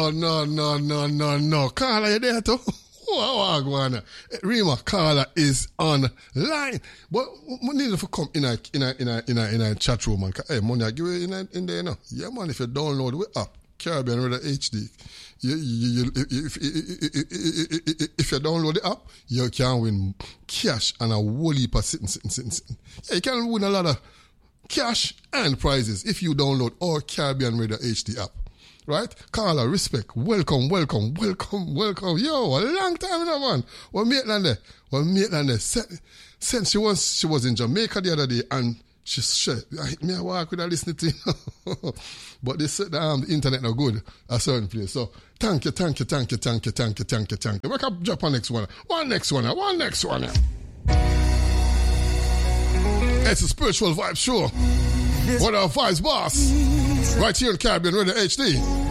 No. Carla, you there too? Wow. Rima, Carla is online. But we need to come in a chat room, man. Hey, money, I give you in there, you know. Yeah, man, if you download the app, Caribbean Radio HD, if you download the app, you can win cash and a whole heap of sitting. Yeah, you can win a lot of cash and prizes if you download our Caribbean Radio HD app. Right? Carla, respect. Welcome. Yo, a long time, you know, man. We're meeting there. Since she was in Jamaica the other day and she said, me I walk with her listening to you. But they said the internet not good at a certain place. So thank you. We can drop on next one. One next one. It's a spiritual vibe show. What our vibes, boss? Right here in Caribbean Radio HD.